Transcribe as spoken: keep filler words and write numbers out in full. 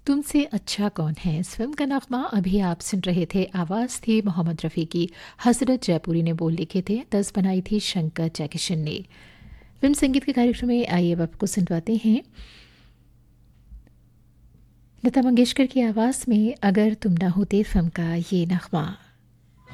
तुमसे अच्छा कौन है इस फिल्म का नगमा अभी आप सुन रहे थे। आवाज़ थी मोहम्मद रफ़ी की। हज़रत जयपुरी ने बोल लिखे थे, तर्ज बनाई थी शंकर जयकिशन ने। फिल्म संगीत के कार्यक्रम में आइए अब आपको सुनवाते हैं लता मंगेशकर की आवाज़ में अगर तुम ना होते फिल्म का ये नगमा।